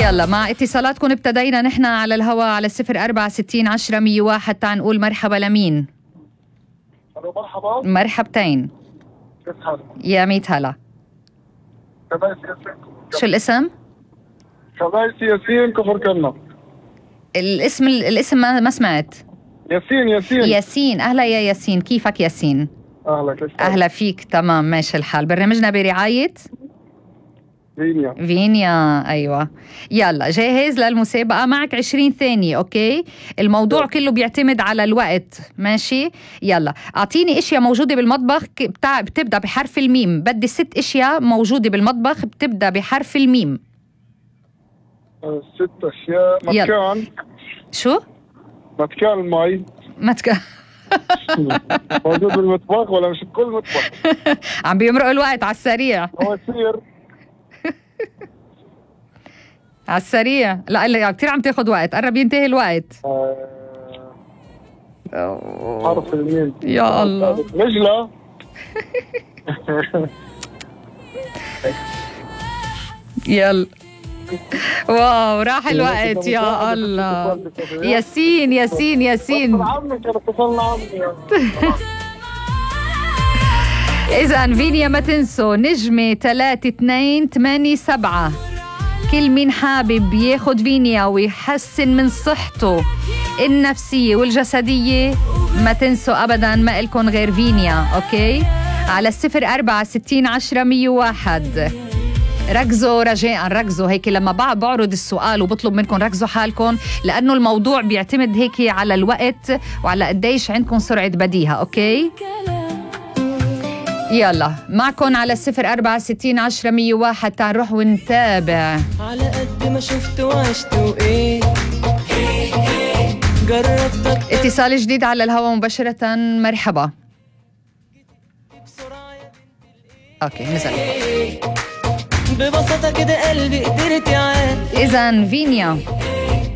يلا مع اتصالاتكم ابتدينا نحن على الهواء على 0460 10 101. تعال نقول مرحبا لمين؟ الو مرحبا. مرحبتين. كيف حالك؟ يا ميت هلا. شو الاسم؟ شبايسي ياسين كفر كنا. الاسم ما سمعت. ياسين. ياسين، اهلا يا ياسين، كيفك ياسين؟ اهلا كيف حالك؟ اهلا فيك، تمام ماشي الحال. برنامجنا برعاية فينيا. ايوه يلا جاهز للمسابقة؟ معك 20 ثانية. اوكي، الموضوع كله بيعتمد على الوقت. ماشي يلا، اعطيني اشياء موجودة بالمطبخ بتبدأ بحرف الميم. بدي 6 اشياء موجودة بالمطبخ بتبدأ بحرف الميم. 6 اشياء. مكان. شو؟ مكان المي. موجود بالمطبخ ولا مش بكل مطبخ؟ عم بيمرق الوقت على السريع. مواسير. على السريع. لا كثير عم تاخد وقت، قرب ينتهي الوقت. حرف الميم. يا الله. نجلة. يلا واو راح الوقت. يا الله ياسين. إذن فينيا ما تنسوا نجمة 3287. كل مين حابب ياخد فينيا ويحسن من صحته النفسية والجسدية ما تنسوا أبدا، ما إلكن غير فينيا. أوكي، على 0460 10 101. ركزوا رجاء، ركزوا هيك لما بعرض السؤال وبطلب منكم ركزوا حالكم، لأنه الموضوع بيعتمد هيك على الوقت وعلى قديش عندكم سرعة بديهة. أوكي يلا معكم على 0460 10 101. تعال نروح ونتابع. على قد ما شفت وعشت وإيه جربتك. اتصال جديد على الهواء مباشرة. مرحبا. اوكي نزل ببساطة كده قلبي قدرت يعاد. إذن فينيا